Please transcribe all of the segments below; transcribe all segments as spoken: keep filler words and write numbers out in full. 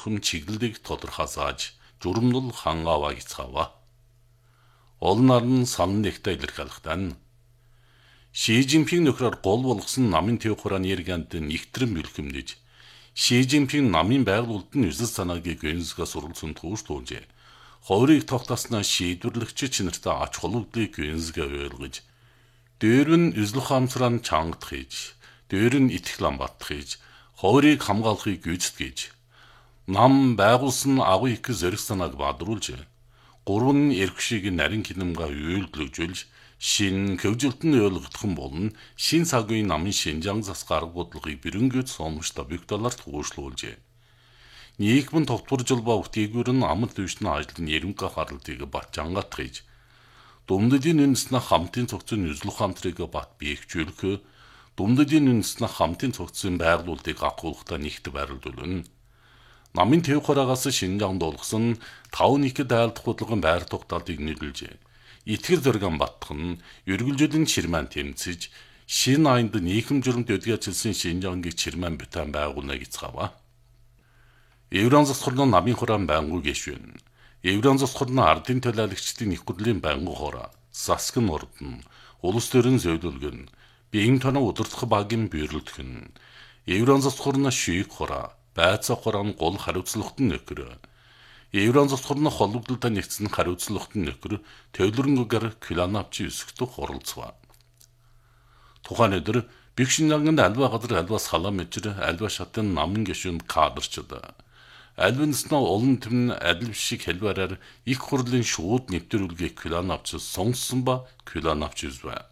чухам чиглэлийг тодорхойлж журамдал хангаваа гисгава. Олон нарны санал нэгтэй илэрхийлэхтэн Ши Жинпинг нөхрөөр гол болгосон намын төв хурааны ярганд нэгтрэн бэлхэмдэж Ши Жинпинг намын байгуулалтын үзэл санаагийг гэнзгээ суралцсан төвшлүүлжээ. Хойрыг тогтоосноо шийдвэрлэгч чинэртэй ач холбогдлыг гэнзгээ ойлгож, дээр нь үзэл ухаамсраа чангад хийж, дээр нь итгэл амбат хийж, хойрыг хамгаалахыг гүйцэтгэж, нам байгуулсан агуу их зэрэг санааг бадруулж, гурван эрх шиг нарийн хинэмгээ үйлдэлжүүлж, шин хөвжилтөнд ойлгогдох болон шин цагийн намын шинжаан засгаар бодлогыг бэрэнгэд сомштой бигдоллар төвшлүүлжээ. Нийгмэн тогтворжулба үтээгээр нь амт төвшний ажлын ерөнхий харалтыг батжангат хийж, думддын үндэснэ хамтын цогцын үзэл ухаантрыг бат биегжүүлэх, думддын үндэснэ хамтын цогцын байгуулалтыг агуулгатай нэгт байрлуулна. Намын төв хураагаас шинжаанд болгосон тав нэгэд айлдах бодлогын байр тогтоолтыг нийлүүлжээ. Итгэл зоригон батхан ергөлжүүлэн чирман тэмцэж шин айнд нийгэм журамт өдгөөцөлсөн шинжаангийг чирман бутан байгуулна гисгава. Еврон засхурны намын хураан байнгу гişвэн. Еврон засхурны ардын төлөөлөгчдийн их хурлын байнгу хураа, засгийн ордон, улс төрийн зөвлөлгөн, биеийн тоног удирдах багийн бүйрэлтхэн, Еврон засхурны шийк хураа, байцаа хураан гол хариуцлагатан нөхөр. Еврон засхурны холбогдолтой нэгдсэн хариуцлагатан нөхөр төвлөрөнгөөр Кюланавчи өсгөх хуралцва. Тухайн өдөр Бигшинанганд альва газар альва салаа мэжэр альва шатын намын гишүүнд кадрчд. Альвинснаа олон төмн адил шиг хэлбэрээр их хурлын шууд нэвтрүүлгийг Кюланавч сонгосон ба Кюланавч үзвэ.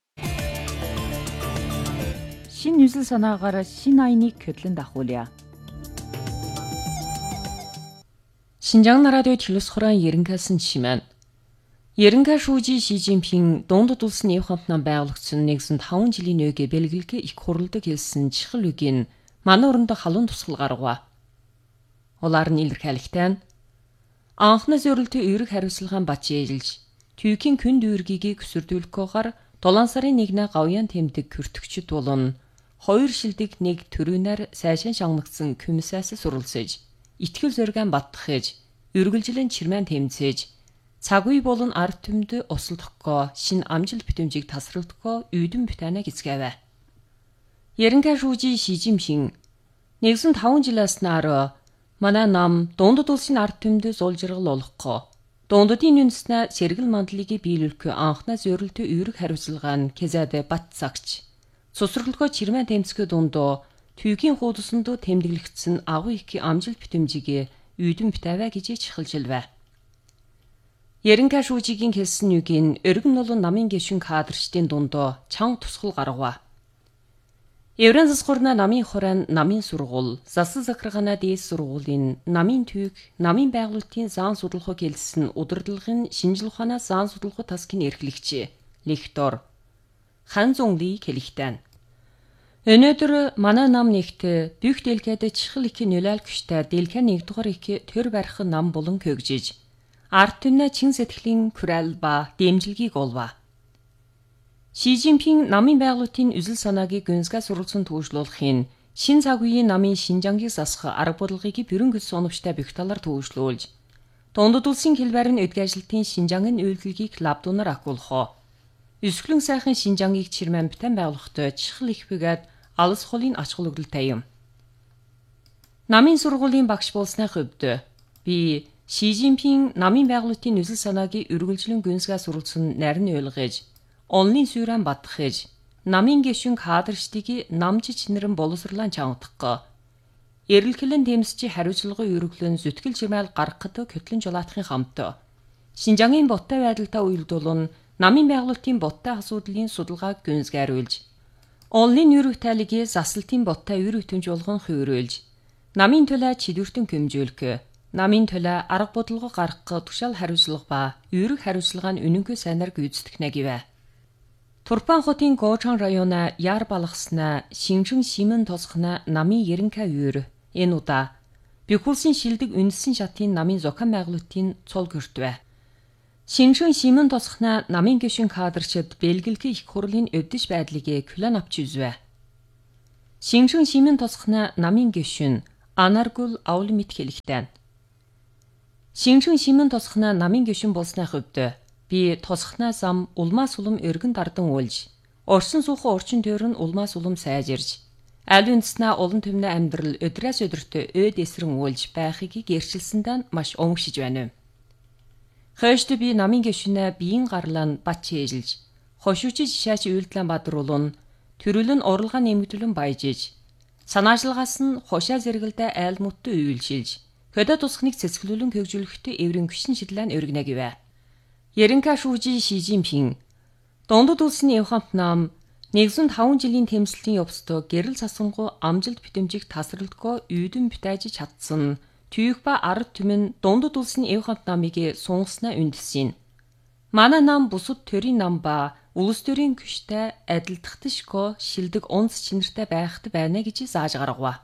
Шин үзэл санаагаар шин айныг хөдлөн дахуулъя. 신장 나라도 틸루스호란 예른가슨 치면 예른가 шүүжи Ши Жинпинг дундад улсын эв хамтнаа байгуулагдсан нэгэн таван жилийн өөгөө бэлгэлгээ их хурлдаг хэлсэн чихэл үгийн манай өрөндө халуун тусгал гаргав. Олар нь илэрхийлэхдээ анхны зөвлөлтөд эерэг хариуцлагаан бач ээлж түйхийн күн дүүргийг өсөрдүүлэхгүйгээр долоон сарын нэгнээ гавьяан тэмдэг хүртэгчд болон хоёр шилдэг нэг төрөнөр сайшин шангагдсан комиссаас суралцж итгэл зориган баттахж, үргэлжлэн чирмэн тэмцээж, цаг үе болон ард түмд осолдохгүй, шин амжилт бүтэмжийг тасрагдахгүй үйдэн бүтэнэ гисгэвэ. Яринка шүүжи Ши Жинпинг нэгэн таван жилээс наар манай нам дундад улсын ард түмд зулжиргал олохгүй, дундадын үндэснэ сэргэл мандлыг биелүүлэх анхнаа зөвлөлтөд эерэг хариуцлага нь Кезэд бат цагч. Цусралгоо чирмэн тэмцэх дундоо түйгийн хуудсанд тэмдэглэгдсэн агуу их амжилт бүтэмжийг үйдэн битавэ гэж чихэлжилвэ. Яринка шүүжигийн хэлсэн үгийн өргөн нолон намын гишүүн кадрчдын дундоо чанга тусгал гаргав. Еврон засхурна намын хураан намын сургууль, засал захиргааны дээд сургуулийн намын түйг, намын байгуулалтын зан судалгааг хэлсэн удирдлагын шинжил ухаанаас зан судалгаа тасгийн эрхлэгч, лектор Хан Зунли хэлэхдээ өнөөдөр манай нам нэгт бүх дэлгэд чихэл их нөлөөлөгчтэй дэлгэн нэгдүгээр их төр барих нам болон хөгжиж ард түмнэ чин сэтгэлийн күрэл ба дэмжлэгийг олва. Ши Жинпинг намын байгуулалтын үзэл санаагийг гүнзгий суралцсан төвшлүүлэхийн шин цаг үеийн намын шинжаангийг засах арга бодлогыг бүрэн гүс оновчтой бигталаар төвшлүүлж дундад улсын хэлбэр нь өдгөө ажилтны шинжаангийн үйлдэлгийг лабдунаар агуулах. Өсгөлэн сайхан шинжаангийг чирмэн битэн байгуулахтай чихэл их бүгэд алс холын ач холбогдолтой юм. Намын сургуулийн багш болсны хувьд би Ши Жинпинг намын байгуулалтын үзэл санааг үргэлжлэн гүнзгий суралцсан нарийн ойлгож, онлын сүйрэн батгахж, намын гишүүн кадрчдыг намж чинэрэн боловсрлан чангадах. Эрэлхлэн тэмцчи хариуцлага өргөлөн зүтгэл жимэл гаргахад көтлөн жолоотхын хамт. Шинжаангийн боттой байдалтай уялдуулан намын байгуулалтын боттой асуудлын судалгааг гүнзгийруулж, онлын үүрэг тайлыг засалтын боттой үүрэг түнж болгон хувируулж, намын төлөө чидвэртэн хэмжүүлэх, намын төлөө арга бодлого гаргах тушаал хариуцлага ба үүрэг хариуцлага нь үнэнгүй сайнаар гүйцэтгэнэ гэвэ. Турпан хотын Гоочон районы яар балгасна Шинжэн Шимэн тосхна намын Яринка үүр энэ удаа бихүүлсэн шилдэг үндэсэн шатын намын зохион байгуулалтын цол гөртвэ. Шинжэн Шимэн тосхна намын гишүүн кадрчид бэлгэлгүй их хурлын өвдөж байдлыг Кюланавч үзвэ. Шинжэн Шимэн тосхна намын гишүүн Анаргул Аулимит хэлэхтэн. Шинжэн шимэн тосхна намын гишүүн болсны хувьд би тосхнаа зам улмаас улам өргөн дардан уйлж, орсон суухан орчин тойрон улмаас улам сайжирж, аль үндэснээ улан төмнө амьдрал өдрөөс өдөртөө өөд эсрэн уйлж байхыг гэрчилсэндээ маш өмгшиж байна. Хойшд би намын гишүүнээ биеийн гарлан бат чийжилж, хошуучиж шаач үйлдэлэн бадруулун, төрөлн уралгаа нэмэгдүүлэн баяжиж, санаажлагаас нь хошаа зэрэгэлдэ айл мутты уйлшилж, хөдөө тусхныг цэцгэлүүлэн хөгжүүлэхдээ эврэн гүшин шидлэн өргөнэ гэвэ. Ерөнхий шүүжи Ши Жинпин Дундад улсын Явхамт нам нэгдсэн таван жилийн тэмцлийн явцдаа гэрэл сасангуу амжилт битэмжийг тасралтгүй үйдэн битэж чадсан. Түйх ба ард түмэн дундад улсын Явхамт намыг сунгаснаа үндсэн. Манай нам бусад төрийн нам ба улс төрийн күштэй адилдахташгүй шилдэг унц чинэртэй байхад байна гэж зааж гаргав.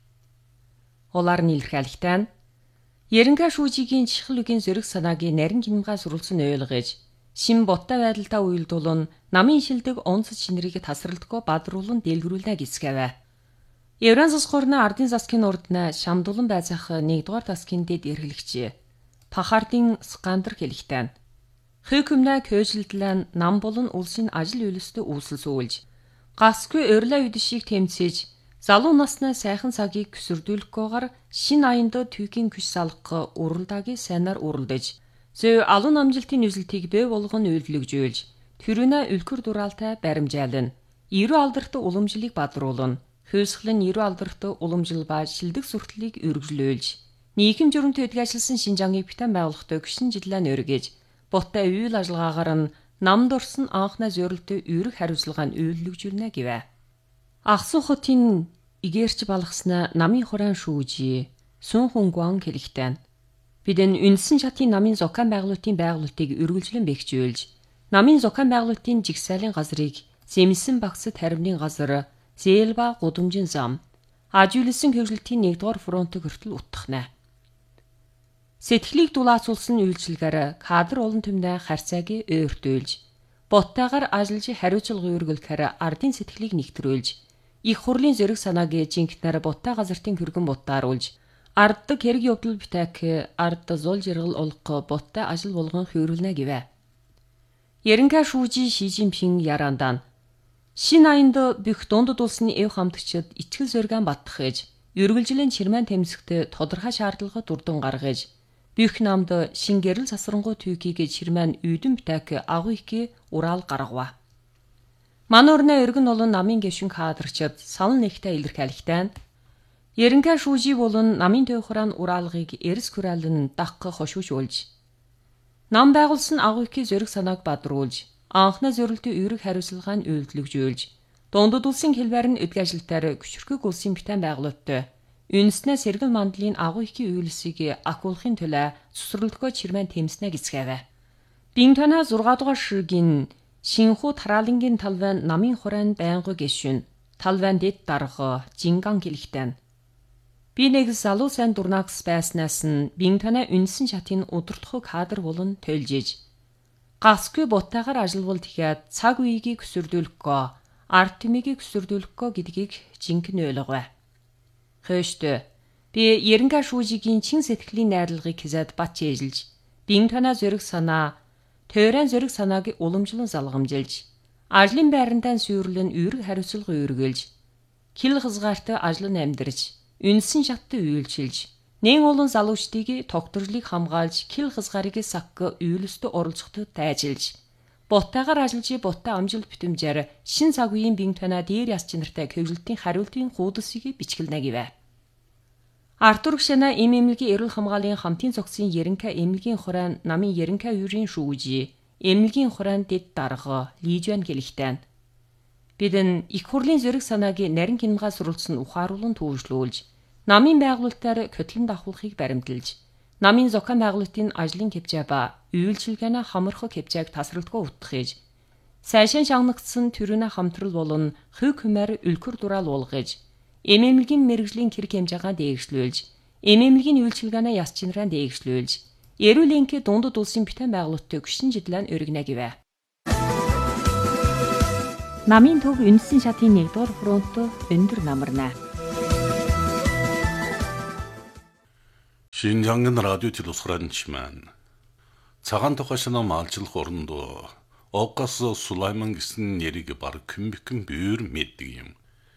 Улаар нь илэрхийлэхдээ Ерөнхий шүүжигийн чихэл үгийн зэрэг санааг нарийн гинмгаа сурулсан ойлгож, шин боттой байдалтай уйлдуулан намын шилдэг унц чинэрийг тасралтгүй бадруулан дэлгэрүүлнэ гэсгэвэ. Евран засгуурна ардын засгийн урдна шамдулан байцаах нэгдүгээр засгийн дэд эрхлэгч Пахардын Скандер хэлэхтэн. Хөкөмнө көжилдлэн нам болон улсын ажил үйлстэй үүсэлсүүлж, гасгүй өрлөө үдэшийг тэмцээж, залуу насны сайхан цагийг өсөрдүүлэхгүйгээр шин аяндаа түйхийн күш салгах уралдаагийн сайнаар уралдаж, зөв алуун амжилтын нүсэлтийг бий болгон үйлдэлгжүүлж, төрөнө үлгэр дураалтай баримжаална, эрүү алдартай уламжлалыг бадруулна, хөөсгөлн эрүү алдартай уламжлал ба шилдэг сүртлийг үргэлжлүүлж, нийгэм журамт эдгэжлсэн Шинжааныг битэн байгуулахтай гүшин жилийн өргөж, боттой үйл ажиллагаагаар нь намд орсон анхны зорилттой үүрэг хариуцлагыг үйлдэлгжүүлнэ гэвэ. Ахсу хотын игэрч балгаснаа намын хураан шүүжи Сүн Хунгуан хэлэхтэн. Бидэн үндсэн шатын намын зохион байгуулалтын байгуулалтыг үргэлжлэн бэхжүүлж, намын зохион байгуулалтын жигсаалын газрыг зэмсэн багцад харимны газар, зээл ба гудамжин зам, ажиулсан хөгжилтийн нэгдүгээр фронтыг хүртэл утгахнаа. Сэтгэлийг дулаацуулсан үйлчилгээр кадр олон төмнө харьцааг өөртөөлж, боттойгоор ажиллаж хариуцлага өргөлөхөр ардын сэтгэлийг нэгтрүүлж, их хурлын зэрэг санааг жинкнээр бутаа газартын хөргөн бутааруулж, арддаг хэрэг явдал битэх ард зул жиргэл олох бутаа ажил болгон хөрүүлнэ гэвэ. Ерөнхий шүүжи Ши Жинпин ярандан шин аянд бүх дундад улсны Явхамтчид ичгэл зөргөн баттахж, үргэлжлэн чирмэн тэмцэхтэй тодорхой шаардлагад дурдан гаргаж, бүх намд шин гэрэл сасрангуй түйхийг чирмэн үйдэн битэх агуу их ураал гаргав. Мануурна өргөн олон намын гишүүн кадрчид салан нэгтэй илэрхийлэхдээ ерөнхий шүүжи болон намын төвхөрөн ураалгыг эрс хүрэрлэн дагах хошууж уулж, нам байгуулсан агуу их зөриг санааг бадруулж, анхны зорилтын үүрэг хариуцлагыг үйлдэлгжүүлж, дундад улсын хэлбэр нь эдгэжлэлтээр күчрхэг улсын битэн байгуулалттай үндэснээ сэргэл мандлын агуу их үйлсийг акуулахын төлөө цусралдгой чирмэн тэмснэ гэсгэвэ. Бин тана зургаа дугаар ширгийн Шинхүү тараалангийн талван намын хураан байнгын гишүүн талван дэд дарга Жинган хэлэхтэн. Би нэг залуу сайн дурнагс байснаас нь бин тана үндсэн шатын удирдах кадр болон төлжиж, гасгүй бутаагаар ажиллавал тэгэхээр цаг үеийг өсөрдүүлэхгүй, ард түмийг өсөрдүүлэхгүй гэдгийг жинхэнэ ойлгов. Хөөштэй би ерөнхий шүүжигийн чин сэтгэлийн найрлагыг хязаад бат чийжилж, бин тана зэрэг санаа Төрийн зэрэг санааг уламжлан залгамжилж, ажлын байрандаа сүйрлэн үүрэг хариуцлага өргөлж, хил хязгаартай ажлын амьдарч, үндсэн шаттай үйлчилж, нэн олон залуучдыг тогтворлыг хамгаалж, хил хязгаарыг сак үйлстэй оролцоход дайжилж, боттойгоор ажиллаж бутаа амжилт битэмжээр шин цаг үеийн бин тана дээр яс чинэртэй хөгжилтийн хариултын хуудасыг бичгэлнэ гэвэ. Артур Гшана эм эмнэлгийн эрүүл хамгааллын хамтын цогцын ерөнхий эмнэлгийн хураан намын ерөнхий юурийн шүүжи, эмнэлгийн хураан дэд дарга Лижван хэлэхтэн. Бидэн их хурлын зэрэг санааг нарийн гинмгаа сурулсан ухааруулан төвлөрүүлж, намын байгуулалтаар хөтлөн давхуулахыг баримталж, намын зохион байгуулалтын ажлын хэвжээ ба үйлчилгээний хамархаг хэвжээг тасралтгүй утгахж, сайшин шагнагдсан төрөнө хамтрал болон хөг хэмээр үлгэр дураал уулгаж, эм эмнэлгийн мэрэгжлийн хэрэг хэмжээгээ дээгшлүүлж, эм эмнэлгийн үйлчилгээний яс чинраа дээгшлүүлж, эрүүл энхий дундад улсын битэн байгуулалтыг гүшин жидлэн өргөнэ гэвэ. Намын төв үндсэн шатын нэгдүгээр фронт өндөр намарна. Шинжангын радио телевизорын цагаан тухайшна малчлах орондоо Окас Сулайман гэсэн нэрийг баг кэмбэкэн бээр мэддэг юм.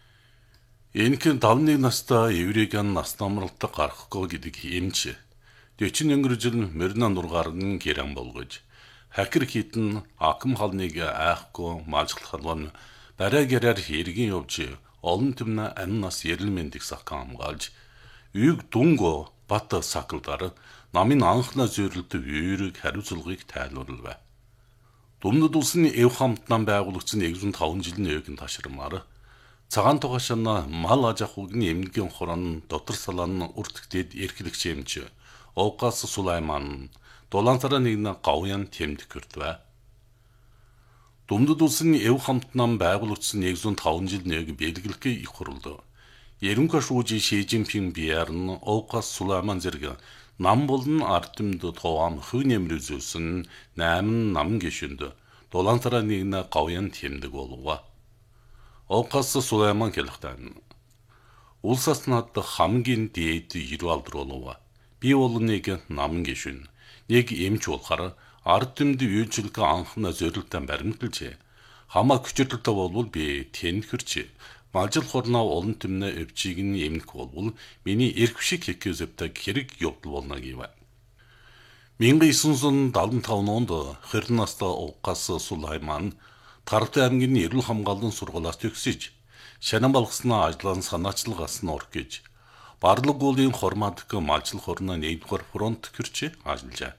Энэхэн давны настай еврейган нас намралтай гарахгүй гэдэг эмч. Дэчин өнгөржил мөрнө нургарн гэрэн болгож хакер хитэн акм халныг айхгүй малчлахлан барай гэрээр хэргийн явж олон түмнэ аннас ярилмэндик сахамгаалж үйг дүнго бат саклдар намын анхна зөөрөлт үйрэг хариуцлагыг тайлбарлав. Дүмнэд улсын эв хамтнан байгуулагдсан нэгэн таван жилийн өөгийн ташрамаар цагаан тухайшна мал аж ахуйн эмнэлгийн хорон дотор салаан үртгэдэд эрхлэгч эмч Окас Сулайман долоонсараа нэгэн гавьян тэмдэг хүртвэ. Дүмнэд улсын эв хамтнан байгуулагдсан нэгэн таван жилийн өөг бэлгэлэхээ их хурлаа. Ерөнхий шүүжи Ши Жинпинг биярн Окас Сулайман зэрэг нам болон ардымд тоом хөв нэмэр үзүүлсэн найман нам гишүнд долоонсараа нэгэн гавьян тэмдэг болов. Окас Сулайман хэлэхдээ улсаас над хамгийн дээд эрүү алдар болов. Би бол нэг нам гишүн, нэг эмч болохоор ардымд үйлчлэх анхна зорилттой баримталж хамаа хүчтэй болвол би тэнхэрч мажил хорноо олон түмнэ өвчийг нь эмнэх болвол миний эрх шиг хэкэзэвтэй хэрэг явдал болно гэв. 천구 칠백칠십오 онд хорин настай Окас Сулайман Тартай аймгийн эрүүл хамгааллын сургуулиас төгсөж шанан болгосноо ажлын санаачлагаас нь орхиж барлаг уулын хормадг малчлах хорноо нэгдүгээр фронт гэрч ажиллажээ.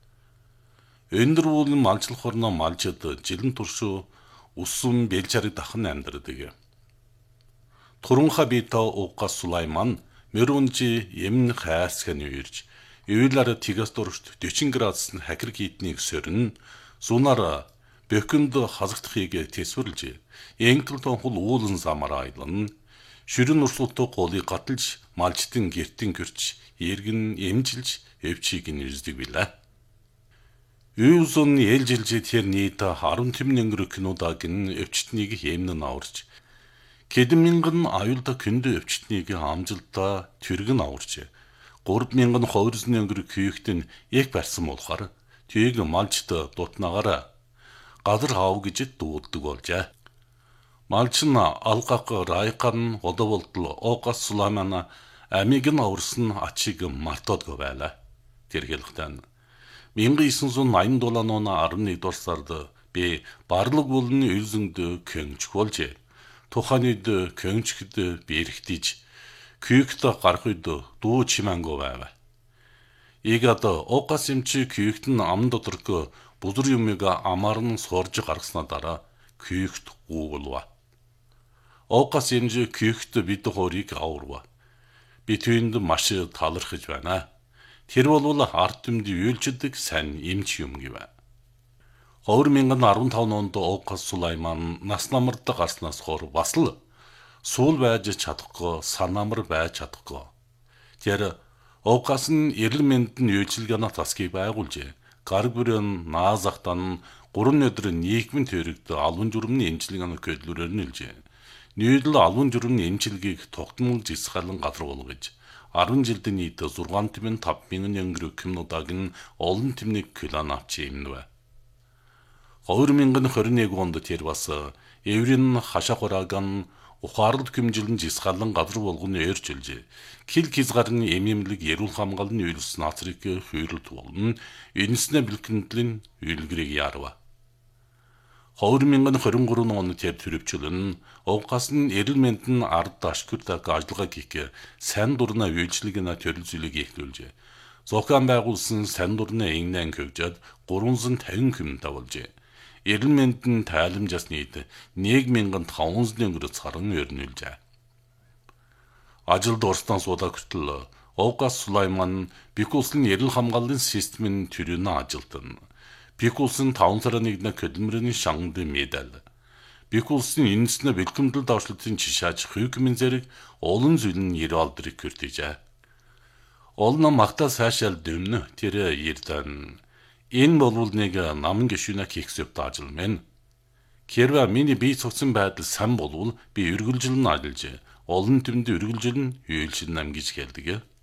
Өндөр уулын малчлах хорноо малжид жилэн туршуу усан бэлчарыг дахин амьдардаг. Турунха битаа Окас Сулайман мөрөнжи эмн хайрцхан үйрж евлаар тигас дуршд forty градус хакер гиднийг сөрн сунаар бөкөнд хазагдахыг тэсвэрлж энгтэл тонхол уулан замаар айлан шүрэн урсгалтай голыг гаталж малжтын гертэн гэрч эргэн эмжилж өвчийг нь үздэг билээ. Юусон ээлжилж тэр нийт ten тэмнэнгэр кинодаг нь өвчтнийг эмнэн аварч Хэдэн мянган аюулда күндэ өвчтнийг амжилтаа тэргэн аварч three thousand ховрсны өнгөр күйхтэн яг барьсан болохоор тийг малчд дутнаагаараа газар хаав гэж дууддаг болжээ. Малч нь алгак райкан одоволтол Окас Сулайман амиг нь аварсан ачиг мартаадгүй байлаа. Тэр хэлэхдээ 천구 칠백팔십칠 оны eleventh дугаар сард би барлаг болны үйлсэнд кэнч болж тухайн үед кэнчгэд би эрэхтэж күйгт гарах үед дуу чимээнгүй байв. Игад Окас эмч күйгт нь ам доторх бузар юмыг амаар нь сорж гаргаснаа дараа күйгт гууглав. Окас эмч күйгт бид хоорыг аварв. Би түүнд маш талархаж байна. Тэр бол ард түмд үйлчдэг сайн эмч юм гэв. two thousand fifteen онд Окас Сулайман нас намарт гарснаас хор бас л суул байж чадахгүй, санамар байж чадахгүй. Тэр Окас нь эрэл мэндэн үйлчилгээний тасгийг байгуулжээ. Гар бүрэн наазахтан гурван өдөр нийгмийн төрөгд албан журмны эмчилгээний хөдөлгөөр нь илжээ. Нийлэл албан журмны эмчилгээг тогтмол зэсгэлэн газар болгож ten жилд нийт six thousand five thousand өнгөр кинодаг нь олон тэмнийг клан авч юмнвэ. twenty twenty-one онд тэр бас еврейн хашаа хурааган ухаарлд хэмжилэн зэсгэлэн газар болгоны eerчилж кил хизгарын эмэмлэг эрүүл хамгааллын үйлс нацрыг хүйрэлт болно. Энэснэ бэлгэнтлийн үйлгэрийг ярва. twenty twenty-three онд тэр төрөвчлөн Окас нь эрэл мэндэн ард ашгүртаг ажиллагаа хийх сайн дурна үйлчлэгийн төрөлзөлийг ихлүүлжээ. Зохион байгуулсан сайн дурны энгэн хөгжөөд three hundred fifty хүнтэй болжээ. Эрэл мэндэн тайламжаас нийт one thousand five hundred өнгөр царан өрнүүлжээ. Ажилд орстон суудаа хүртэл Окас Сулайман Бикулсын эрэл хамгааллын системийн төрөний ажилтан. Бикулсын five сарын нэгднэ хөдөлмөрийн шанганд медаль. Бикулсын энэснэ бэлтгэмдэл давшлтын жишааж хүйгмэн зэрэг олон зүйл нь ninety алдрыг хүртээжээ. Олон магтаа сайшаал дөмнө тэр эрдэн энэ болвол нэг намын гишүүнэ хийхсэвд ажил мэн. Хэрвээ миний бие цугсан байдал сайн болвол би үргэлжлэн ажиллаж олон түмэнд үргэлжлэн үйлшин нам гэж хэлдэг.